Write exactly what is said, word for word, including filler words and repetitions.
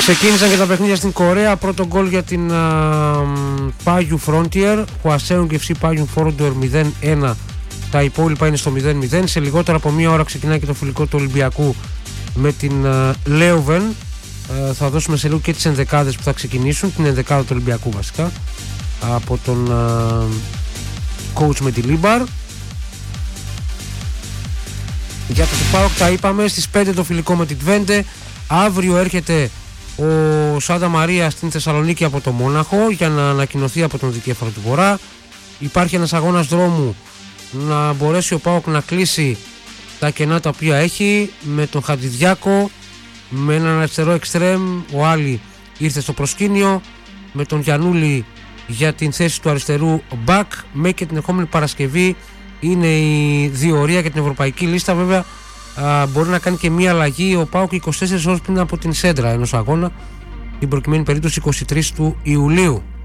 Ξεκίνησαν και τα παιχνίδια στην Κορέα. Πρώτο γκολ για την Paju Frontier. Hwaseong εφ σι Paju Frontier μηδέν ένα. Τα υπόλοιπα είναι στο μηδέν μηδέν. Σε λιγότερο από μία ώρα ξεκινάει και το φιλικό του Ολυμπιακού με την Leuven. Θα δώσουμε σε λίγο και τις ενδεκάδες που θα ξεκινήσουν. Την ενδεκάδα του Ολυμπιακού βασικά, από τον coach με τη Λίμπαρ. Για το ΠΑΟΚ τα είπαμε. Στις πέντε το φιλικό με την Twente. Αύριο έρχεται ο Σάντα Μαρία στην Θεσσαλονίκη από το Μόναχο για να ανακοινωθεί από τον δικέφαλο του Βορρά. Υπάρχει ένας αγώνας δρόμου να μπορέσει ο ΠΑΟΚ να κλείσει τα κενά τα οποία έχει με τον Χατζηδιάκο, με έναν αριστερό εξτρέμ. Ο Άλλη ήρθε στο προσκήνιο, με τον Γιαννούλη για την θέση του αριστερού μπακ. Μέχρι και την ερχόμενη Παρασκευή είναι η διορία για την ευρωπαϊκή λίστα. Βέβαια α, μπορεί να κάνει και μία αλλαγή ο ΠΑΟΚ είκοσι τέσσερις ώρες πριν από την σέντρα ενός αγώνα, την προκειμένη περίπτωση εικοστή τρίτη του Ιουλίου.